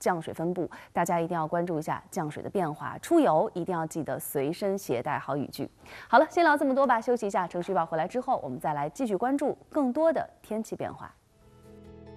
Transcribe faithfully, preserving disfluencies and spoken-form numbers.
降水分布，大家一定要关注一下降水的变化。出游一定要记得随身携带好雨具。好了，先聊这么多吧，休息一下。程序报回来之后，我们再来继续关注更多的天气变化。